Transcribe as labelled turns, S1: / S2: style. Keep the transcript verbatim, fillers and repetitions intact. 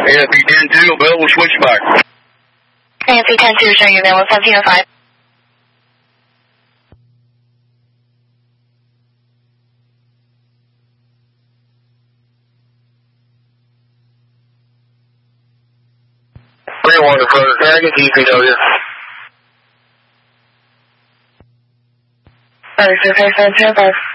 S1: A F E ten two, available switchback.
S2: A F E ten two, showing you available seventeen oh five.
S1: three one to further target, D P W.
S2: Further, seven zero five.